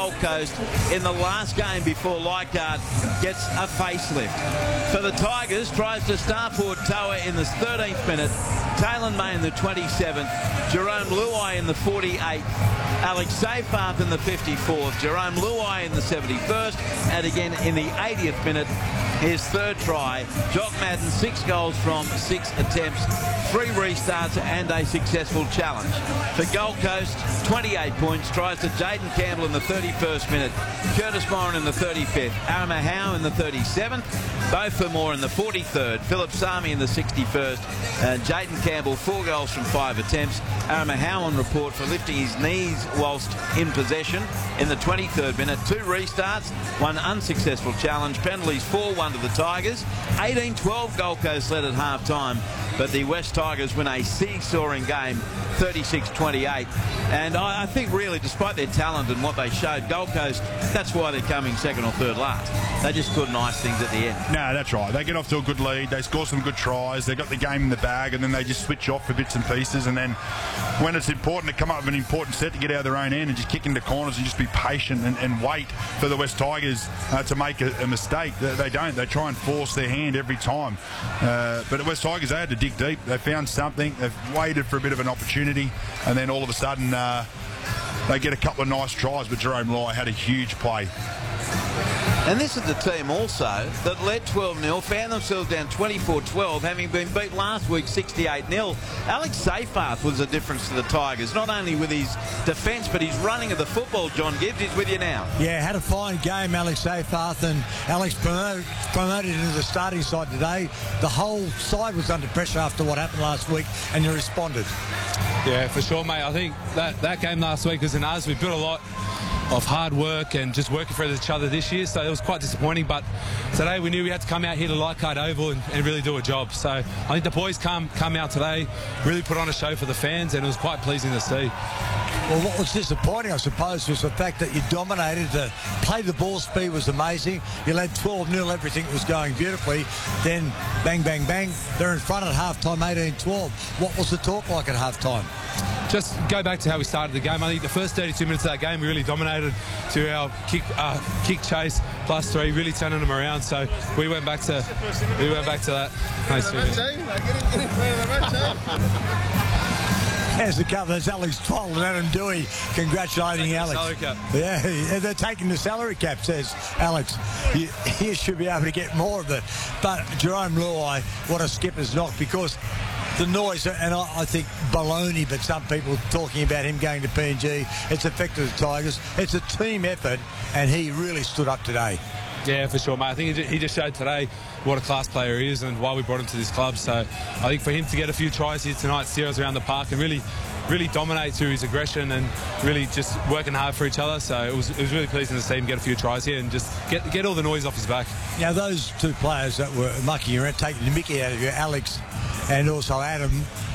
Gold Coast in the last game before Leichhardt gets a facelift. For the Tigers, tries to star forward Toa in the 13th minute, Taylor May in the 27th, Jerome Luai in the 48th, Alex Seyfarth in the 54th, Jerome Luai in the 71st, and again in the 80th minute, his third try. Jock Madden, 6 goals from 6 attempts, 3 restarts and a successful challenge. For Gold Coast, 28 points, tries to Jaden Campbell in the 31st minute, Curtis Moran in the 35th, Arama Howe in the 37th, Beau Fermor in the 43rd, Philip Sami in the 61st, and Jaden Campbell, 4 goals from 5 attempts. Arama Howe on report for lifting his knees whilst in possession in the 23rd minute. 2 restarts, 1 unsuccessful challenge, penalties 4-1 to the Tigers. 18-12 Gold Coast led at half-time, but the West Tigers win a seesawing game, 36-28. And I think really, despite their talent and what they showed, Gold Coast, that's why they're coming second or third last. They just couldn't ice things at the end. No, that's right. They get off to a good lead. They score some good tries. They got the game in the bag, and then they just switch off for bits and pieces. And then when it's important to come up with an important set to get out of their own end and just kick into corners and just be patient and wait for the West Tigers to make a mistake. They don't. They try and force their hand every time. But the West Tigers, they had to dig deep. They found something. They've waited for a bit of an opportunity, and then all of a sudden they get a couple of nice tries. But Jerome Luai had a huge play. And this is the team also that led 12-0, found themselves down 24-12, having been beat last week 68-0. Alex Seyfarth was the difference to the Tigers, not only with his defence, but his running of the football. John Gibbs is with you now. Yeah, had a fine game, Alex Seyfarth, and Alex promoted into the starting side today. The whole side was under pressure after what happened last week, and you responded. Yeah, for sure, mate. I think that game last week was in us. We built a lot of hard work and just working for each other this year, so it was quite disappointing, but today we knew we had to come out here to Leichhardt Oval and really do a job. So I think the boys come out today, really put on a show for the fans, and it was quite pleasing to see. Well, what was disappointing, I suppose, was the fact that you dominated. The play, the ball speed was amazing. You led 12-0, everything was going beautifully. Then, bang, bang, bang, they're in front at half-time, 18-12. What was the talk like at half-time? Just go back to how we started the game. I think the first 32 minutes of that game, we really dominated to our kick chase +3, really turning them around. So we went back to that. Nice to As the cover, there's Alex Twoll and Adam Dewey congratulating Alex. Salary cap. Yeah, they're taking the salary cap, says Alex. You should be able to get more of it. But Jerome Luai, what a skipper's knock, because the noise, and I think baloney, but some people talking about him going to PNG, it's affected the Tigers. It's a team effort, and he really stood up today. Yeah, for sure, mate. I think he just showed today what a class player he is and why we brought him to this club. So I think for him to get a few tries here tonight, steer us around the park and really dominate through his aggression and really just working hard for each other. So it was really pleasing to see him get a few tries here and just get all the noise off his back. Now, those two players that were mucking around, taking the mickey out of you, Alex and also Adam,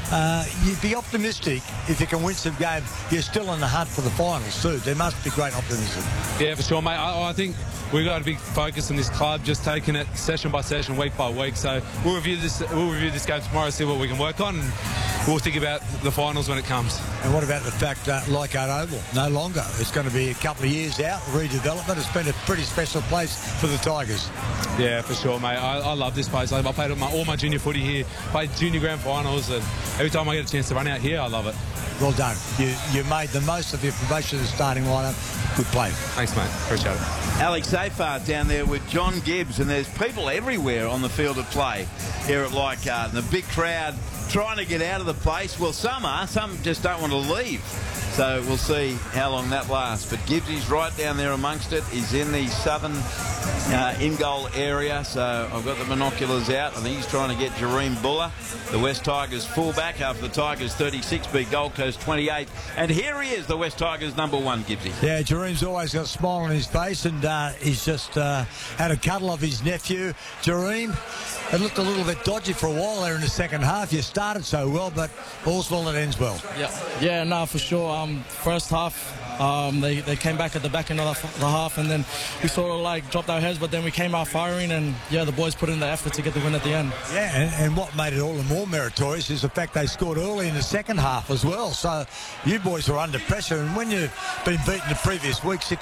you'd be optimistic if you can win some games. You're still in the hunt for the finals too. There must be great optimism. Yeah, for sure, mate. I think we've got a big focus in this club, just taking it session by session, week by week. So we'll review this game tomorrow, see what we can work on, and we'll think about the finals when it comes. And what about the fact that Leichhardt Oval no longer? It's going to be a couple of years out, redevelopment. It's been a pretty special place for the Tigers. Yeah, for sure, mate. I love this place. I played all my junior footy here, played junior grand finals, and every time I get a chance to run out here, I love it. Well done. You made the most of your promotion to the starting lineup. Good play. Thanks, mate. Appreciate it. Alex Seyfarth down there with John Gibbs, and there's people everywhere on the field of play here at Leichhardt, and the big crowd trying to get out of the place. Well, some are. Some just don't want to leave. So we'll see how long that lasts. But Gibbs is right down there amongst it. He's in the southern in-goal area. So I've got the binoculars out. I think he's trying to get Jareem Buller, the West Tigers fullback, after the Tigers 36 beat Gold Coast 28. And here he is, the West Tigers #1, Gibbsy. Yeah, Jareem's always got a smile on his face, and he's just had a cuddle of his nephew. Jareem, it looked a little bit dodgy for a while there in the second half. You started so well, but all's well that ends well. Yeah, no, for sure. First half, they came back at the back end of the half, and then we sort of like dropped our heads, but then we came out firing, and yeah, the boys put in the effort to get the win at the end. Yeah, and what made it all the more meritorious is the fact they scored early in the second half as well. So you boys were under pressure, and when you've been beaten the previous week,